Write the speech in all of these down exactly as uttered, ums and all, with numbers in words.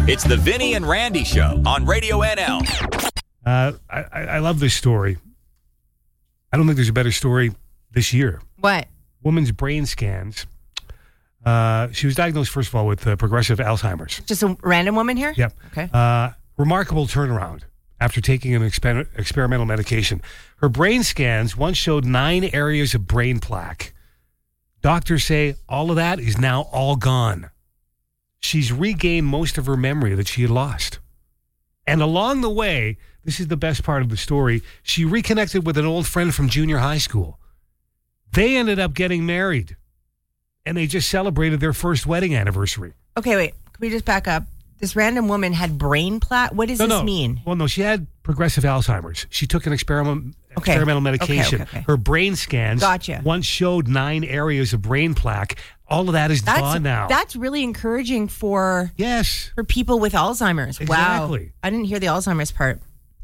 It's the Vinny and Randy Show on Radio N L. Uh, I, I love this story. I don't think there's a better story this year. What? Woman's brain scans. Uh, she was diagnosed, first of all, with uh, progressive Alzheimer's. Just a random woman here? Yep. Okay. Uh, remarkable turnaround after taking an exper- experimental medication. Her brain scans once showed nine areas of brain plaque. Doctors say all of that is now all gone. She's regained most of her memory that she had lost. And along the way, this is the best part of the story, she reconnected with an old friend from junior high school. They ended up getting married. And they just celebrated their first wedding anniversary. Okay, wait. Can we just back up? This random woman had brain plaque? What does no, this no. mean? Well, no, she had progressive Alzheimer's. She took an experiment, okay. experimental medication. Okay, okay, okay. Her brain scans gotcha. once showed nine areas of brain plaque. All of that is that's, gone now. That's really encouraging for yes for people with Alzheimer's. Exactly. Wow. I didn't hear the Alzheimer's part.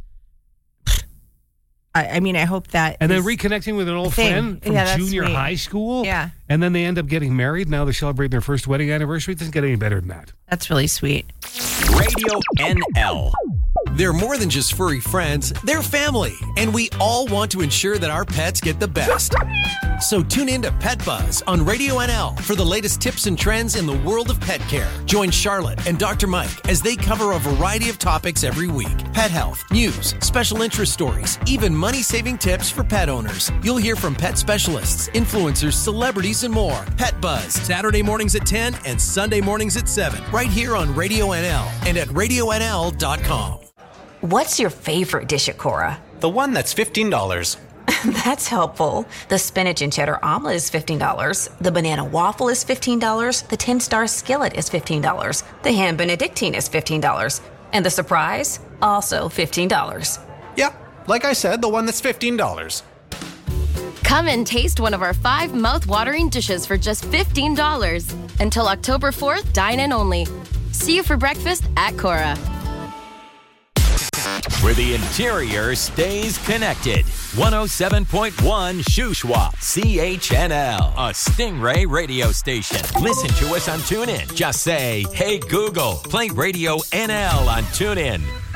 I, I mean, I hope that. And then reconnecting with an old friend from yeah, junior sweet. high school. Yeah. And then they end up getting married. Now they're celebrating their first wedding anniversary. It doesn't get any better than that. That's really sweet. Radio N L. They're more than just furry friends, they're family, and we all want to ensure that our pets get the best. So tune in to Pet Buzz on Radio N L for the latest tips and trends in the world of pet care. Join Charlotte and Doctor Mike as they cover a variety of topics every week. Pet health, news, special interest stories, even money-saving tips for pet owners. You'll hear from pet specialists, influencers, celebrities, and more. Pet Buzz, Saturday mornings at ten and Sunday mornings at seven, right here on Radio N L and at radio n l dot com. What's your favorite dish at Cora? The one that's fifteen dollars. That's helpful. The spinach and cheddar omelet is fifteen dollars. The banana waffle is fifteen dollars. The ten-star skillet is fifteen dollars. The ham benedictine is fifteen dollars. And the surprise? Also fifteen dollars. Yeah, like I said, the one that's fifteen dollars. Come and taste one of our five mouth-watering dishes for just fifteen dollars. Until October fourth, dine in only. See you for breakfast at Cora. Where the interior stays connected. one oh seven point one Shuswap, C H N L, a Stingray radio station. Listen to us on TuneIn. Just say, hey Google, play Radio N L on TuneIn.